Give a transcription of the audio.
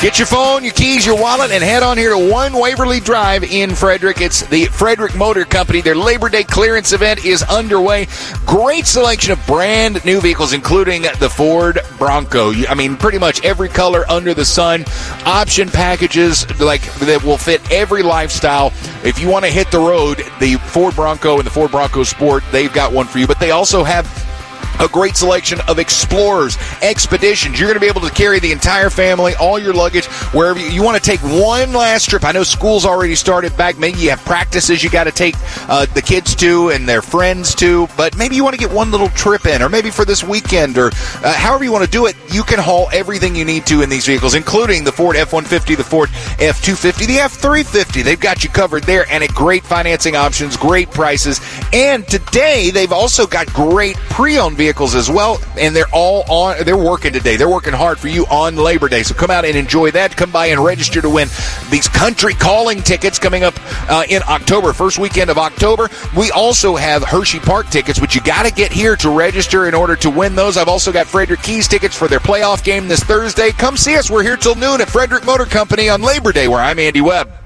Get your phone, your keys, your wallet, and head on here to 1 Waverly Drive in Frederick. It's the Frederick Motor Company. Their Labor Day clearance event is underway. Great selection of brand new vehicles, including the Ford Bronco. I mean, pretty much every color under the sun. Option packages that will fit every lifestyle. If you want to hit the road, the Ford Bronco and the Ford Bronco Sport, they've got one for you. But they also have a great selection of Explorers, Expeditions. You're going to be able to carry the entire family, all your luggage, wherever you want to take one last trip. I know school's already started back. Maybe you have practices you got to take the kids to and their friends to, but maybe you want to get one little trip in, or maybe for this weekend, or however you want to do it. You can haul everything you need to in these vehicles, including the Ford F-150, the Ford F-250, the F-350. They've got you covered there, and at great financing options, great prices. And today, they've also got great pre-owned vehicles as well, and they're working today. They're working hard for you on Labor Day, so come out and enjoy that. Come by and register to win these Country Calling tickets coming up in October, first weekend of October. We also have Hershey Park tickets, but you got to get here to register in order to win those. I've also got Frederick Keys tickets for their playoff game this Thursday. Come see us. We're here till noon at Frederick Motor Company on Labor Day, where I'm Andy Webb.